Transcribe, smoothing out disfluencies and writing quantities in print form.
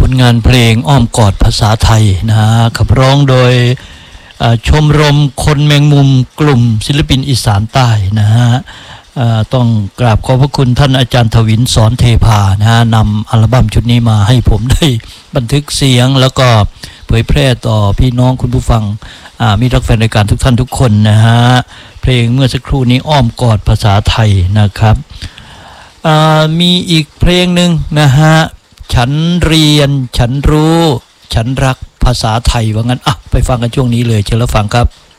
ลงานเพลงอ้อมกอดภาษาไทยนะฮะขับร้องโดยชมรมคนแมงมุมกลุ่มศิลปินอีสานใต้นะฮะต้องกราบขอบพระคุณท่านอาจารย์ทวินสอนเทพานะฮะนำอัลบั้มชุดนี้มาให้ผมได้บันทึกเสียงแล้วก็เผยแพร่ต่อพี่น้องคุณผู้ฟังมิตรรักแฟนรายการทุกท่านทุกคนนะฮะเพลงเมื่อสักครู่นี้อ้อมกอดภาษาไทยนะครับมีอีกเพลงหนึ่งนะฮะฉันเรียนฉันรู้ฉันรักภาษาไทยว่างั้นไปฟังกันช่วงนี้เลยเชิญรับฟังครับ